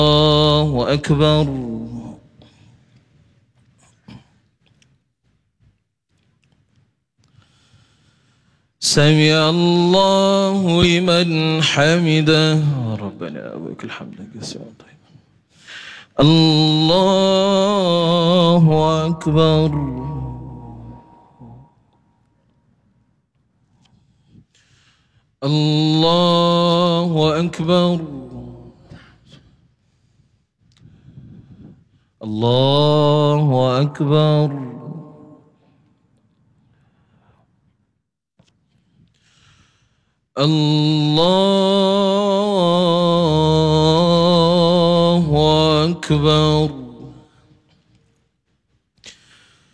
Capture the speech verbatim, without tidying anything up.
الله أكبر. سمع الله لمن حمده. ربنا ولك الحمد كثيرا طيبا. الله أكبر. الله أكبر. الله أكبر. الله أكبر.